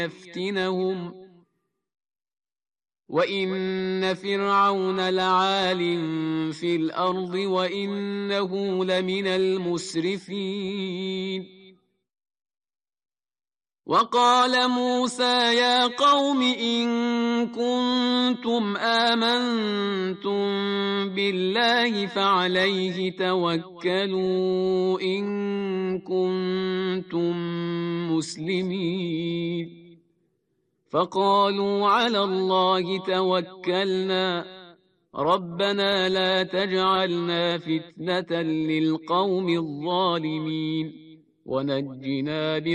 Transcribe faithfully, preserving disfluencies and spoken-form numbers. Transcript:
ليفتنهم وإن فرعون لعال في الأرض وإنه لمن المسرفين. وقال موسى يا قوم إن كنتم آمنتم بالله فعليه توكلوا إن كنتم مسلمين. فقالوا على الله توكلنا ربنا لا تجعلنا فتنة للقوم الظالمين ونجنا